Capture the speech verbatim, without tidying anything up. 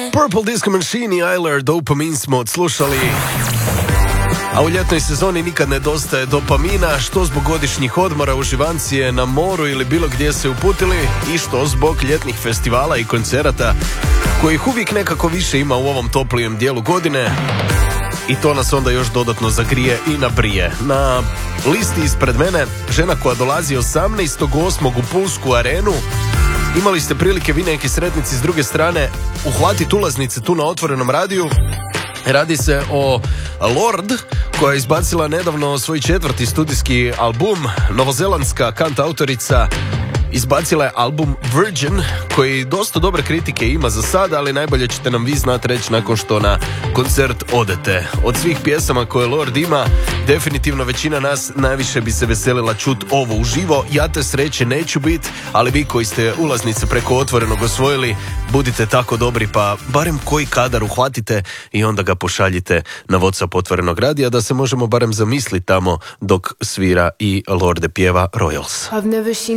Purple Disco Machine i Ayler Dopamine smo odslušali. A u ljetnoj sezoni nikad nedostaje dopamina, što zbog godišnjih odmora, uživancije na moru ili bilo gdje se uputili, i što zbog ljetnih festivala i koncerata kojih uvijek nekako više ima u ovom toplijem dijelu godine. I to nas onda još dodatno zagrije i nabrije. Na listi ispred mene žena koja dolazi osamnaestog osmog u Pulsku arenu. Imali ste prilike vi neki sretnici s druge strane uhvatiti ulaznice tu na Otvorenom radiju. Radi se o Lorde, koja je izbacila nedavno svoj četvrti studijski album. Novozelandska kantautorica izbacila je album Virgin, koji dosta dobre kritike ima za sada, ali najbolje ćete nam vi znati reći nakon što na koncert odete. Od svih pjesama koje Lord ima, definitivno većina nas najviše bi se veselila čut ovo uživo. Ja te sreće neću bit, ali vi koji ste ulaznice preko Otvorenog osvojili, budite tako dobri pa barem koji kadar uhvatite i onda ga pošaljite na WhatsApp Otvorenog radija da se možemo barem zamisliti tamo dok svira i Lorde pjeva Royals. I've never seen